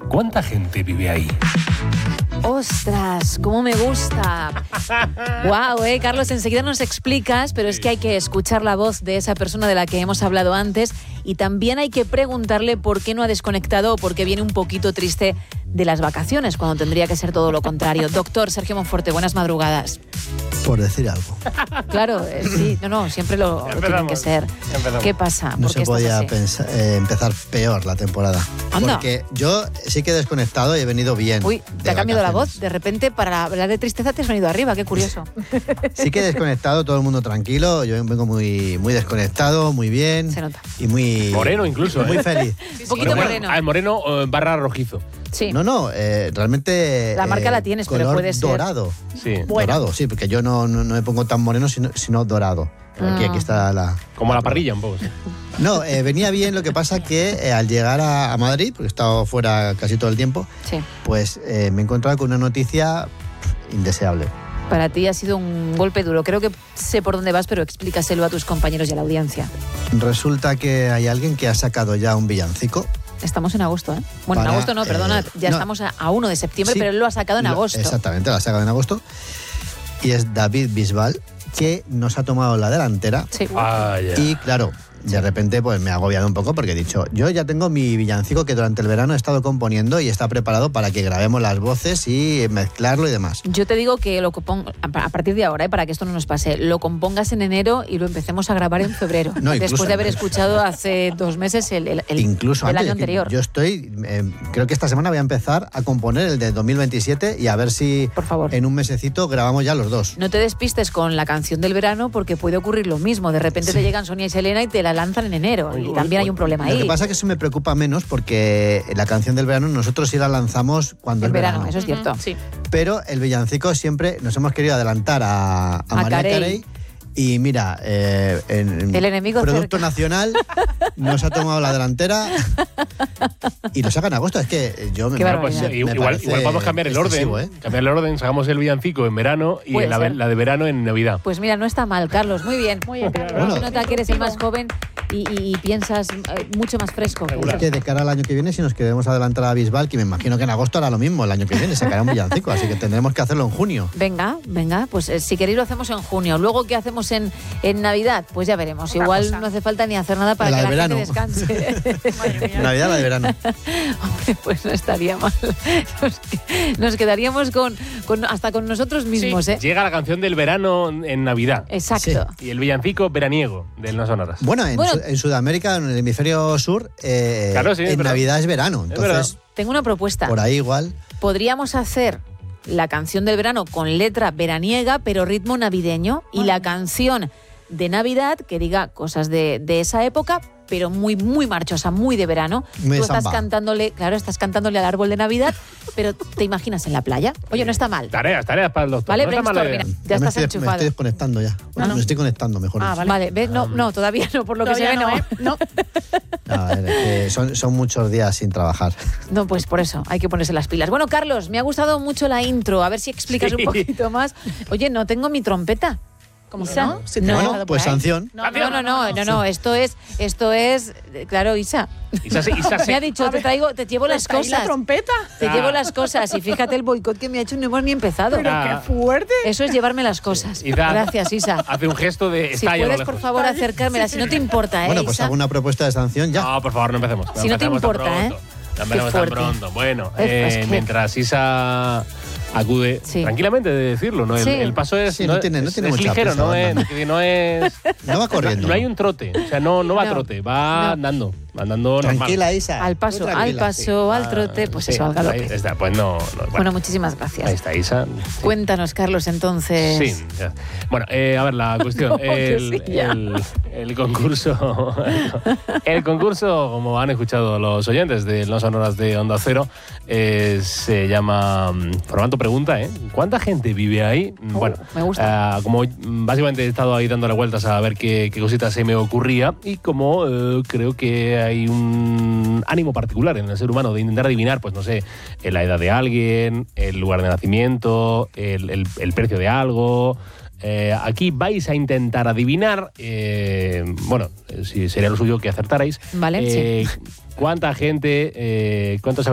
¿Cuánta gente vive ahí? ¡Ostras! ¡Cómo me gusta! ¡Guau, Carlos! Enseguida nos explicas, pero es que hay que escuchar la voz de esa persona de la que hemos hablado antes y también hay que preguntarle por qué no ha desconectado o por qué viene un poquito triste de las vacaciones, cuando tendría que ser todo lo contrario. Doctor Sergio Monforte, buenas madrugadas. Por decir algo. Claro, sí, siempre lo tienen que ser. ¿Qué pasa? No se podía empezar peor la temporada. Anda. Porque yo sí que he desconectado y he venido bien. Uy, te ha cambiado la voz. De repente, para hablar de tristeza te has venido arriba. Qué curioso. Sí que he desconectado, todo el mundo tranquilo. Yo vengo muy desconectado, muy bien. Se nota. Y muy... Moreno incluso. Muy feliz. Un poquito moreno. Moreno barra rojizo. Sí. No, realmente... La marca la tienes, pero puede ser... dorado. Sí. Dorado, sí, porque yo no me pongo tan moreno, sino dorado. Aquí está la... Como la parrilla un poco. Sí. No, venía bien, lo que pasa que al llegar a Madrid, porque he estado fuera casi todo el tiempo, sí, pues me he encontrado con una noticia indeseable. Para ti ha sido un golpe duro. Creo que sé por dónde vas, pero explícaselo a tus compañeros y a la audiencia. Resulta que hay alguien que ha sacado ya un villancico. Estamos en agosto, ¿eh? Bueno, en agosto no, perdona, ya estamos a 1 de septiembre, sí, pero él lo ha sacado en agosto. Exactamente, lo ha sacado en agosto. Y es David Bisbal, que nos ha tomado la delantera. Sí. Y claro, de repente pues me ha agobiado un poco porque he dicho, yo ya tengo mi villancico que durante el verano he estado componiendo y está preparado para que grabemos las voces y mezclarlo y demás. Yo te digo que lo compongo a partir de ahora, para que esto no nos pase, lo compongas en enero y lo empecemos a grabar en febrero. No, después de haber escuchado hace 2 meses el año anterior. Yo creo que esta semana voy a empezar a componer el de 2027 y a ver si por favor, en un mesecito grabamos ya los dos. No te despistes con la canción del verano porque puede ocurrir lo mismo. De repente te llegan Sonia y Selena y te la lanzan en enero y también hay un problema ahí. Lo que pasa es que eso me preocupa menos porque la canción del verano nosotros sí la lanzamos cuando es verano. Eso es cierto. Sí. Pero el villancico siempre nos hemos querido adelantar a Mariah Carey. Y mira, el enemigo Producto cerca. Nacional nos ha tomado la delantera y lo saca en agosto. Es que yo me igual podemos cambiar el orden. Cambiar el orden, sacamos el villancico en verano y la de verano en Navidad. Pues mira, no está mal, Carlos. Muy bien. Bueno, nota que eres el más joven y piensas mucho más fresco. Es que de cara al año que viene, si nos queremos adelantar a Bisbal, que me imagino que en agosto hará lo mismo, el año que viene sacará un villancico, así que tendremos que hacerlo en junio. Venga, pues si queréis lo hacemos en junio. Luego, ¿qué hacemos en Navidad? Pues ya veremos. Igual no hace falta ni hacer nada para que la gente descanse. Navidad, la de verano. Hombre, pues no estaría mal. Nos quedaríamos hasta con nosotros mismos. Sí. Llega la canción del verano en Navidad. Exacto. Sí. Y el villancico veraniego del No Sonoras. Bueno, en Sudamérica, en el hemisferio sur, claro, sí, en Navidad es verano. Entonces, tengo una propuesta. Por ahí igual. Podríamos hacer la canción del verano con letra veraniega, pero ritmo navideño, y la canción de Navidad que diga cosas de esa época, pero muy, muy marchosa, muy de verano. Tú estás cantándole al árbol de Navidad, pero te imaginas en la playa. Oye, no está mal. Tareas para el doctor. Vale, no brainstorm, mira, ya estás enchufado. Me estoy desconectando ya. Bueno, me estoy conectando, mejor. Vale, ¿ves? No, todavía no, por lo que se ve, no. A ver, son muchos días sin trabajar. No, pues por eso, hay que ponerse las pilas. Bueno, Carlos, me ha gustado mucho la intro. A ver si explicas un poquito más. Oye, no tengo mi trompeta. ¿Cómo que no? Bueno, pues sanción. No. Esto es, claro, Isa. Isa me ha dicho, te llevo las cosas. ¿La trompeta? Te llevo las cosas y fíjate el boicot que me ha hecho, no hemos ni empezado. Pero qué fuerte. Eso es llevarme las cosas. Gracias, Isa. Hace un gesto de si puedes, por favor, acercármela, si no te importa, Bueno, pues Isa. hago una propuesta de sanción ya. No, por favor, no empecemos. Si no te importa, No empecemos tan pronto. Bueno, mientras Isa acude tranquilamente de decirlo, ¿no? El paso es, no tiene es mucha ligero, prisa, no va corriendo. No hay un trote, o sea, no va a trote, va andando tranquila, normal. Isa. Al paso, al trote, pues eso, al galope. Ahí está, pues no. Bueno, muchísimas gracias. Ahí está, Isa. Cuéntanos, Carlos, entonces. Sí, ya. Bueno, a ver, la cuestión. El concurso. El concurso, como han escuchado los oyentes de No Sonoras de Onda Cero, se llama Formato Pregunta, ¿eh? ¿Cuánta gente vive ahí? Bueno, me gusta. Como básicamente he estado ahí dándole vueltas a ver qué cositas se me ocurría y como creo que hay un ánimo particular en el ser humano de intentar adivinar, pues no sé, la edad de alguien, el lugar de nacimiento, el precio de algo. Aquí vais a intentar adivinar, bueno, si sería lo suyo que acertarais. Vale, sí. ¿Cuánta gente, cuántos